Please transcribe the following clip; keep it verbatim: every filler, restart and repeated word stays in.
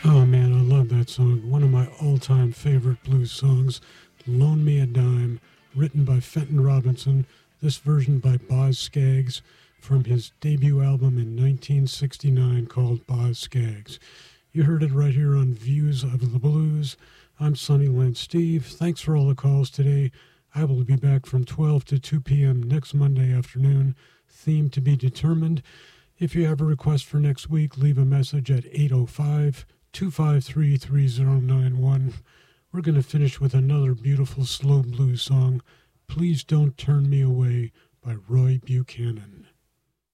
Oh man, I love that song. One of my all-time favorite blues songs, Loan Me a Dime, written by Fenton Robinson, this version by Boz Scaggs from his debut album in nineteen sixty-nine called Boz Scaggs. You heard it right here on Views of the Blues. I'm Sonny Lynn Steve. Thanks for all the calls today. I will be back from twelve to two p.m. next Monday afternoon. Theme to be determined. If you have a request for next week, leave a message at eight oh five, two five three, three oh nine one. We're going to finish with another beautiful slow blues song, Please Don't Turn Me Away by Roy Buchanan.